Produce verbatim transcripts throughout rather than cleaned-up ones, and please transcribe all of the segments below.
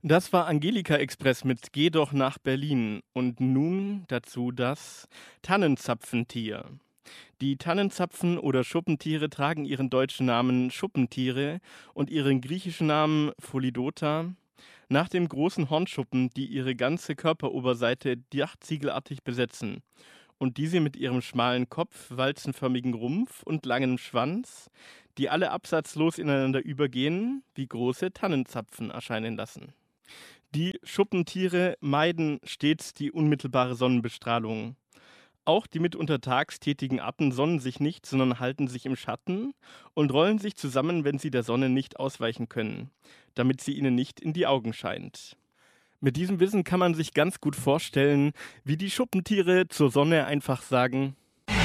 Das war Angelika Express mit Geh doch nach Berlin. Und nun dazu das Tannenzapfentier. Die Tannenzapfen oder Schuppentiere tragen ihren deutschen Namen Schuppentiere und ihren griechischen Namen Pholidota nach dem großen Hornschuppen, die ihre ganze Körperoberseite dachziegelartig besetzen und diese mit ihrem schmalen Kopf, walzenförmigen Rumpf und langem Schwanz, die alle absatzlos ineinander übergehen, wie große Tannenzapfen erscheinen lassen. Die Schuppentiere meiden stets die unmittelbare Sonnenbestrahlung. Auch die mitunter tags tätigen Arten sonnen sich nicht, sondern halten sich im Schatten und rollen sich zusammen, wenn sie der Sonne nicht ausweichen können, damit sie ihnen nicht in die Augen scheint. Mit diesem Wissen kann man sich ganz gut vorstellen, wie die Schuppentiere zur Sonne einfach sagen: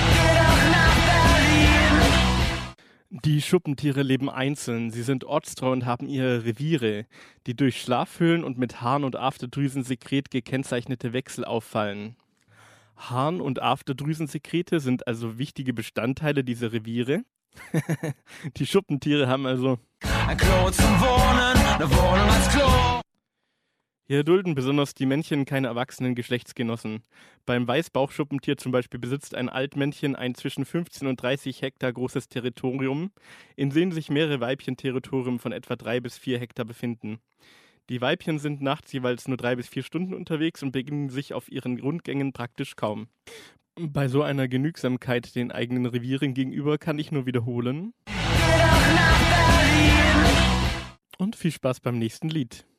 Die Schuppentiere leben einzeln, sie sind ortstreu und haben ihre Reviere, die durch Schlafhöhlen und mit Harn- und Afterdrüsensekret gekennzeichnete Wechsel auffallen. Harn- und Afterdrüsensekrete sind also wichtige Bestandteile dieser Reviere. Die Schuppentiere haben also ein Klo zum Wohnen, eine Wohnung als Klo. Hier dulden besonders die Männchen keine erwachsenen Geschlechtsgenossen. Beim Weißbauchschuppentier zum Beispiel besitzt ein Altmännchen ein zwischen fünfzehn und dreißig Hektar großes Territorium, in dem sich mehrere Weibchen-Territorien von etwa drei bis vier Hektar befinden. Die Weibchen sind nachts jeweils nur drei bis vier Stunden unterwegs und begegnen sich auf ihren Rundgängen praktisch kaum. Bei so einer Genügsamkeit den eigenen Revieren gegenüber kann ich nur wiederholen. Und viel Spaß beim nächsten Lied.